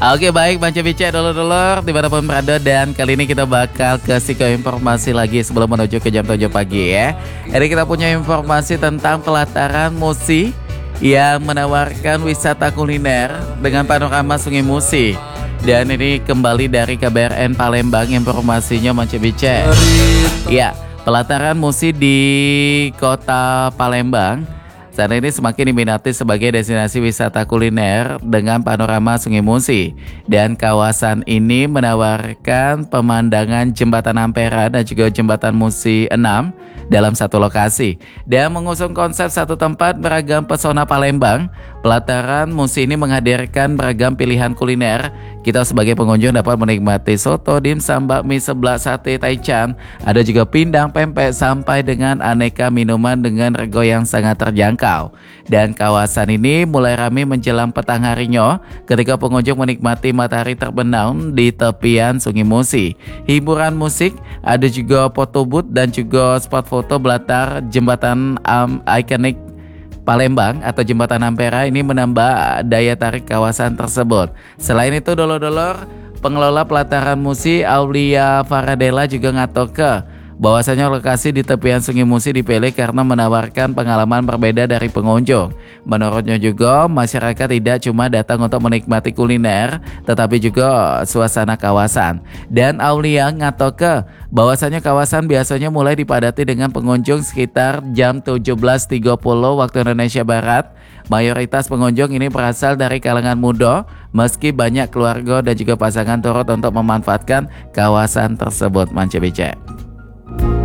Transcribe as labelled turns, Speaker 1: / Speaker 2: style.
Speaker 1: Oke baik Manca Bica dulur-dulur dimanapun berada, dan kali ini kita bakal kasih ke informasi lagi sebelum menuju ke jam 7 pagi ya. Jadi kita punya informasi tentang pelataran Musi yang menawarkan wisata kuliner dengan panorama Sungai Musi. Dan ini kembali dari KBRN Palembang informasinya Manca Bica. Ya, pelataran Musi di kota Palembang saat ini semakin diminati sebagai destinasi wisata kuliner dengan panorama Sungai Musi. Dan kawasan ini menawarkan pemandangan Jembatan Ampera dan juga Jembatan Musi 6 dalam satu lokasi. Dan mengusung konsep satu tempat beragam pesona Palembang, pelataran Musi ini menghadirkan beragam pilihan kuliner. Kita sebagai pengunjung dapat menikmati soto, dimsum, bakmi, seblak, sate, taichan, ada juga pindang, pempek, sampai dengan aneka minuman dengan rego yang sangat terjangkau. Dan kawasan ini mulai ramai menjelang petang harinya ketika pengunjung menikmati matahari terbenam di tepian Sungai Musi. Hiburan musik, ada juga foto booth dan juga spot foto belatar jembatan ikonik Palembang atau Jembatan Ampera ini menambah daya tarik kawasan tersebut. Selain itu dulur-dulur, pengelola pelataran Musi Aulia Faradela juga ngatoke bahwasanya lokasi di tepian Sungai Musi dipilih karena menawarkan pengalaman berbeda dari pengunjung. Menurutnya juga masyarakat tidak cuma datang untuk menikmati kuliner, tetapi juga suasana kawasan. Dan Aulia ngatoke bahwasanya kawasan biasanya mulai dipadati dengan pengunjung sekitar jam 17.30 waktu Indonesia Barat. Mayoritas pengunjung ini berasal dari kalangan muda, meski banyak keluarga dan juga pasangan turut untuk memanfaatkan kawasan tersebut Manca Bica.